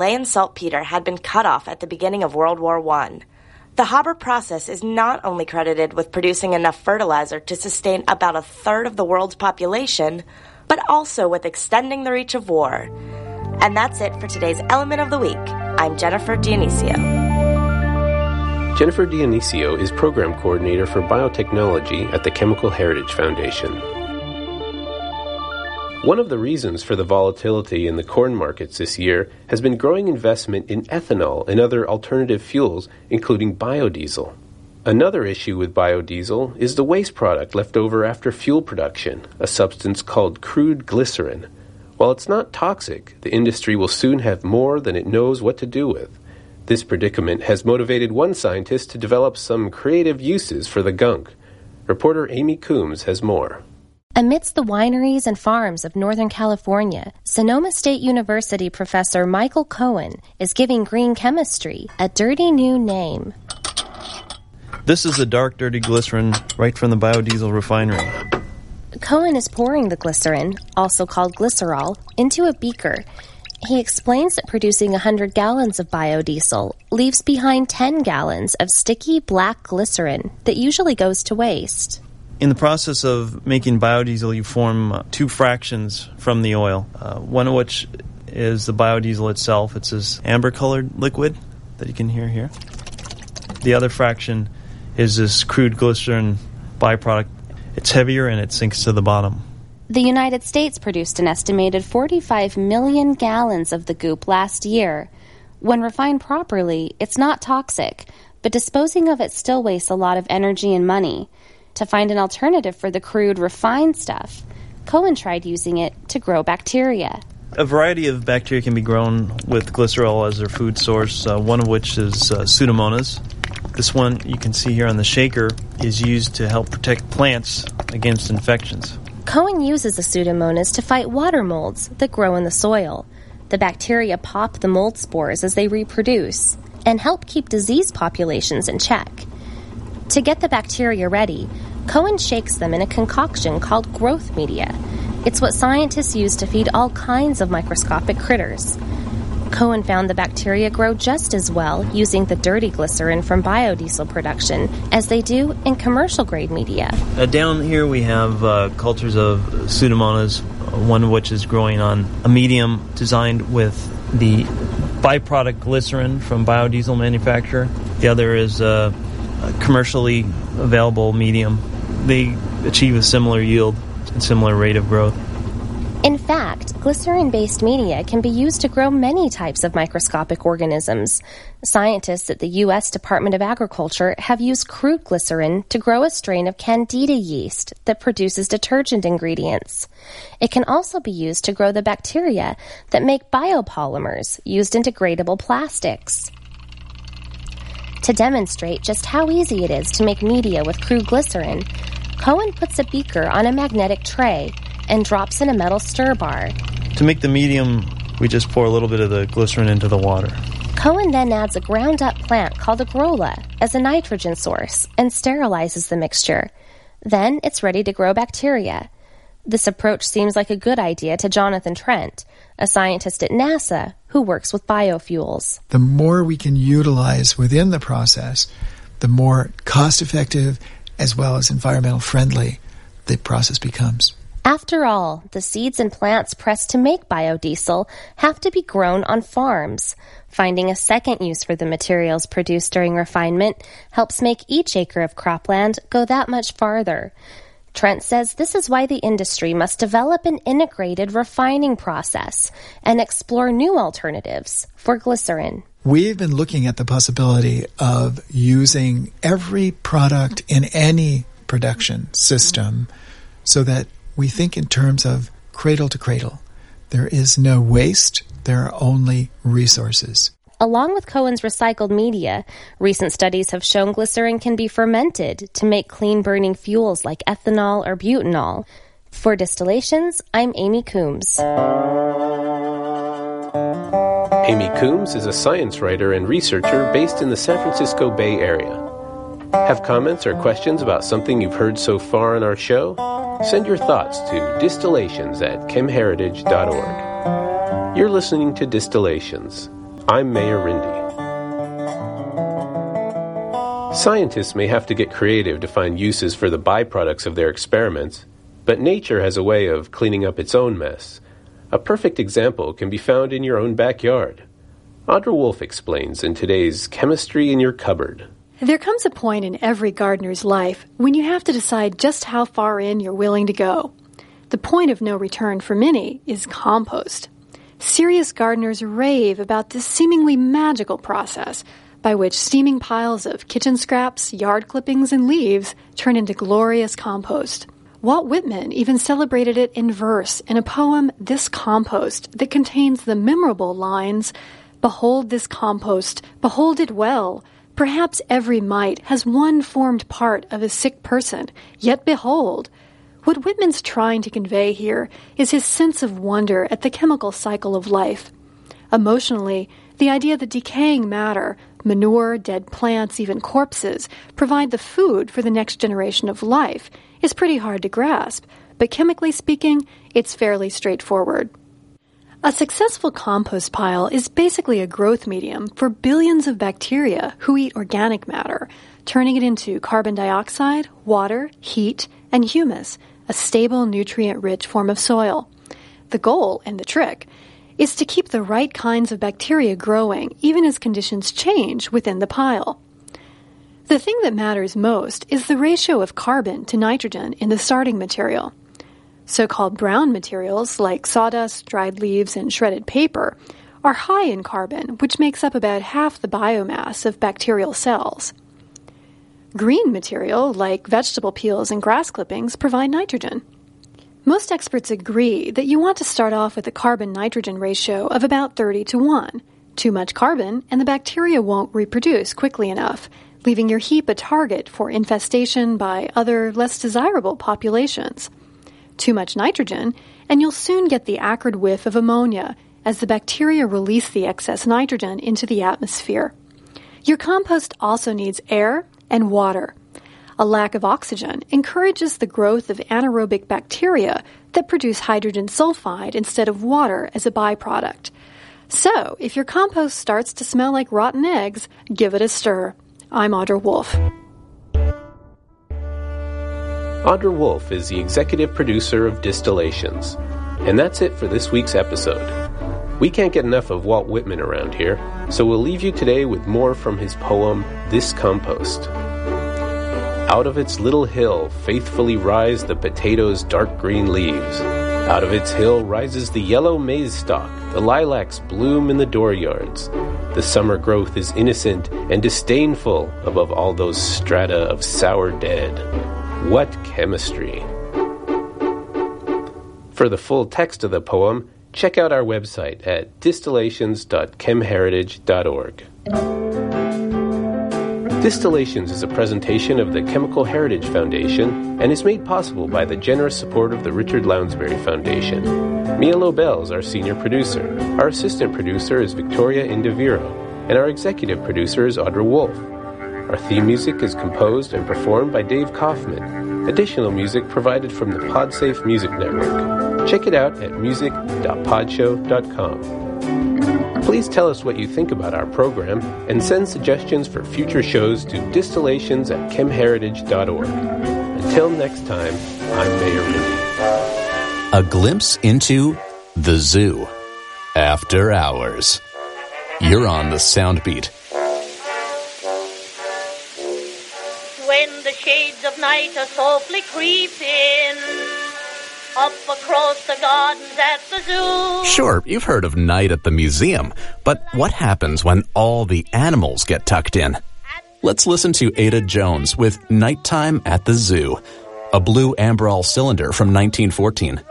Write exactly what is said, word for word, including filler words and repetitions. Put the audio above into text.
Ley and saltpeter had been cut off at the beginning of World War One. The Haber process is not only credited with producing enough fertilizer to sustain about a third of the world's population, but also with extending the reach of war. And that's it for today's Element of the Week. I'm Jennifer Dionisio. Jennifer Dionisio is Program Coordinator for Biotechnology at the Chemical Heritage Foundation. One of the reasons for the volatility in the corn markets this year has been growing investment in ethanol and other alternative fuels, including biodiesel. Another issue with biodiesel is the waste product left over after fuel production, a substance called crude glycerin. While it's not toxic, the industry will soon have more than it knows what to do with. This predicament has motivated one scientist to develop some creative uses for the gunk. Reporter Amy Coombs has more. Amidst the wineries and farms of Northern California, Sonoma State University professor Michael Cohen is giving green chemistry a dirty new name. This is the dark, dirty glycerin right from the biodiesel refinery. Cohen is pouring the glycerin, also called glycerol, into a beaker. He explains that producing one hundred gallons of biodiesel leaves behind ten gallons of sticky black glycerin that usually goes to waste. In the process of making biodiesel, you form uh, two fractions from the oil, uh, one of which is the biodiesel itself. It's this amber-colored liquid that you can hear here. The other fraction is this crude glycerin byproduct. It's heavier and it sinks to the bottom. The United States produced an estimated forty-five million gallons of the goop last year. When refined properly, it's not toxic, but disposing of it still wastes a lot of energy and money. To find an alternative for the crude refined stuff, Cohen tried using it to grow bacteria. A variety of bacteria can be grown with glycerol as their food source, uh, one of which is uh, Pseudomonas. This one you can see here on the shaker is used to help protect plants against infections. Cohen uses the Pseudomonas to fight water molds that grow in the soil. The bacteria pop the mold spores as they reproduce and help keep disease populations in check. To get the bacteria ready, Cohen shakes them in a concoction called growth media. It's what scientists use to feed all kinds of microscopic critters. Cohen found the bacteria grow just as well using the dirty glycerin from biodiesel production as they do in commercial-grade media. Uh, down here we have uh, cultures of Pseudomonas, one of which is growing on a medium designed with the byproduct glycerin from biodiesel manufacture. The other is uh, a commercially available medium. They achieve a similar yield and similar rate of growth. In fact, glycerin-based media can be used to grow many types of microscopic organisms. Scientists at the U S Department of Agriculture have used crude glycerin to grow a strain of candida yeast that produces detergent ingredients. It can also be used to grow the bacteria that make biopolymers used in degradable plastics. To demonstrate just how easy it is to make media with crude glycerin, Cohen puts a beaker on a magnetic tray and drops in a metal stir bar. To make the medium, we just pour a little bit of the glycerin into the water. Cohen then adds a ground-up plant called Agrola as a nitrogen source and sterilizes the mixture. Then it's ready to grow bacteria. This approach seems like a good idea to Jonathan Trent, a scientist at NASA who works with biofuels. The more we can utilize within the process, the more cost-effective as well as environmental friendly the process becomes. After all, the seeds and plants pressed to make biodiesel have to be grown on farms. Finding a second use for the materials produced during refinement helps make each acre of cropland go that much farther. Trent says this is why the industry must develop an integrated refining process and explore new alternatives for glycerin. We've been looking at the possibility of using every product in any production system so that we think in terms of cradle to cradle. There is no waste, there are only resources. Along with Cohen's recycled media, recent studies have shown glycerin can be fermented to make clean-burning fuels like ethanol or butanol. For Distillations, I'm Amy Coombs. Amy Coombs is a science writer and researcher based in the San Francisco Bay Area. Have comments or questions about something you've heard so far on our show? Send your thoughts to distillations at chem heritage dot org. You're listening to Distillations. I'm Mayor Rindy. Scientists may have to get creative to find uses for the byproducts of their experiments, but nature has a way of cleaning up its own mess. A perfect example can be found in your own backyard. Audra Wolf explains in today's Chemistry in Your Cupboard. There comes a point in every gardener's life when you have to decide just how far in you're willing to go. The point of no return for many is compost. Serious gardeners rave about this seemingly magical process by which steaming piles of kitchen scraps, yard clippings, and leaves turn into glorious compost. Walt Whitman even celebrated it in verse in a poem, This Compost, that contains the memorable lines, "Behold this compost, behold it well. Perhaps every mite has one formed part of a sick person, yet behold." What Whitman's trying to convey here is his sense of wonder at the chemical cycle of life. Emotionally, the idea that decaying matter, manure, dead plants, even corpses, provide the food for the next generation of life is pretty hard to grasp, but chemically speaking, it's fairly straightforward. A successful compost pile is basically a growth medium for billions of bacteria who eat organic matter, turning it into carbon dioxide, water, heat, and humus, a stable, nutrient-rich form of soil. The goal, and the trick, is to keep the right kinds of bacteria growing even as conditions change within the pile. The thing that matters most is the ratio of carbon to nitrogen in the starting material. So-called brown materials like sawdust, dried leaves, and shredded paper are high in carbon, which makes up about half the biomass of bacterial cells. Green material like vegetable peels and grass clippings provide nitrogen. Most experts agree that you want to start off with a carbon-nitrogen ratio of about thirty to one. Too much carbon, and the bacteria won't reproduce quickly enough, leaving your heap a target for infestation by other, less desirable populations. Too much nitrogen, and you'll soon get the acrid whiff of ammonia as the bacteria release the excess nitrogen into the atmosphere. Your compost also needs air and water. A lack of oxygen encourages the growth of anaerobic bacteria that produce hydrogen sulfide instead of water as a byproduct. So, if your compost starts to smell like rotten eggs, give it a stir. I'm Audra Wolf. Audra Wolf is the executive producer of Distillations. And that's it for this week's episode. We can't get enough of Walt Whitman around here, so we'll leave you today with more from his poem, This Compost. Out of its little hill faithfully rise the potato's dark green leaves. Out of its hill rises the yellow maize stalk, the lilacs bloom in the dooryards. The summer growth is innocent and disdainful above all those strata of sour dead. What chemistry! For the full text of the poem, check out our website at distillations dot chem heritage dot org. Distillations is a presentation of the Chemical Heritage Foundation and is made possible by the generous support of the Richard Lounsbury Foundation. Mia Lobel is our senior producer. Our assistant producer is Victoria Indiviro, and our executive producer is Audra Wolf. Our theme music is composed and performed by Dave Kaufman. Additional music provided from the PodSafe Music Network. Check it out at music dot podshow dot com. Please tell us what you think about our program and send suggestions for future shows to distillations at chem heritage dot org. Until next time, I'm Mayor Rindy. A glimpse into the zoo. After hours. You're on the Soundbeat. When the shades of night are softly creeping up across the gardens at the zoo. Sure, you've heard of Night at the Museum, but what happens when all the animals get tucked in? Let's listen to Ada Jones with Nighttime at the Zoo, a blue Ambrol cylinder from nineteen fourteen.